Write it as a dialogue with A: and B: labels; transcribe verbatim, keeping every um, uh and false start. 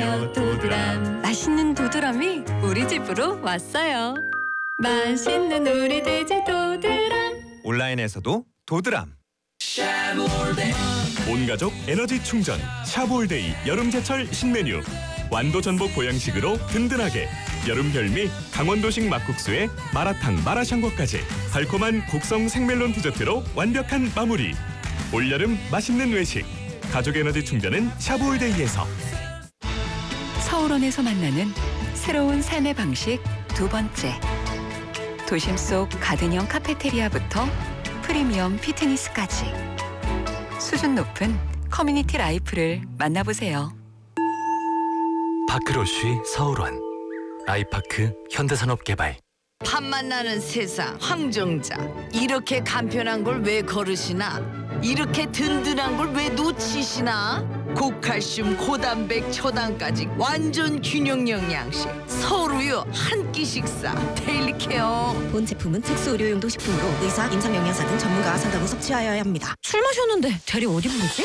A: 안녕하세요, 도드람.
B: 맛있는 도드람이 우리 집으로 왔어요. 맛있는 우리 돼지 도드람.
A: 온라인에서도 도드람.
C: 온가족 에너지 충전 샤브올데이 여름제철 신메뉴. 완도 전복 보양식으로 든든하게. 여름 별미 강원도식 막국수에 마라탕 마라샹궈까지 달콤한 곡성 생멜론 디저트로 완벽한 마무리. 올여름 맛있는 외식. 가족 에너지 충전은 샤브올데이에서.
D: 서울원에서 만나는 새로운 삶의 방식 두 번째. 도심 속 가든형 카페테리아부터 프리미엄 피트니스까지 수준 높은 커뮤니티 라이프를 만나보세요.
E: 파크로쉬 서울원 아이파크 현대산업개발.
F: 밥만 나는 세상 황정자. 이렇게 간편한 걸 왜 걸으시나? 이렇게 든든한 걸 왜 놓치시나? 고칼슘 고단백 초당까지 완전 균형 영양식 서울우유 한 끼 식사 데일리 케어.
G: 본 제품은 특수 의료용도 식품으로 의사, 임상영양사 등 전문가와 상담 후 섭취하여야 합니다.
B: 술 마셨는데 대리 어디 부르지?